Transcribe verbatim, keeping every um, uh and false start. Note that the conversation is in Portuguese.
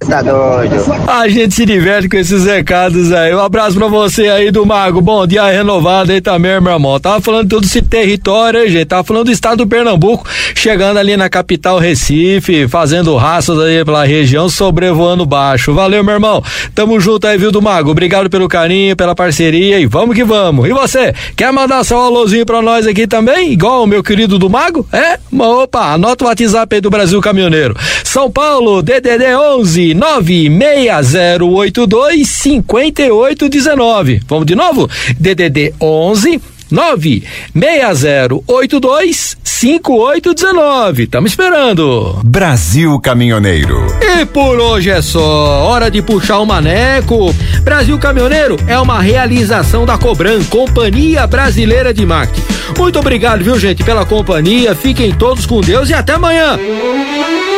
tá doido. A gente se diverte com esses recados aí. Um abraço pra você aí do Mago. Bom dia renovado aí também, meu irmão. Tava falando de todo esse território, hein, gente? Tava falando do estado do Pernambuco, chegando ali na capital Recife, fazendo raças aí pela região, sobrevoando baixo. Valeu, meu irmão. Tamo junto aí, viu, do Mago? Obrigado pelo carinho, pela parceria e vamos que vamos. E você, quer mandar seu alôzinho pra nós aqui também? Igual o meu querido do Mago? É? Opa, anota o WhatsApp aí do Brasil Caminhoneiro. São Paulo, D D D onze nove seis zero oito dois cinco oito um nove. Vamos de novo? D D D onze nove seis zero oito dois cinco oito um nove. Estamos esperando. Brasil Caminhoneiro. E por hoje é só. Hora de puxar o maneco. Brasil Caminhoneiro é uma realização da Cobran, Companhia Brasileira de Marketing. Muito obrigado, viu, gente, pela companhia. Fiquem todos com Deus e até amanhã.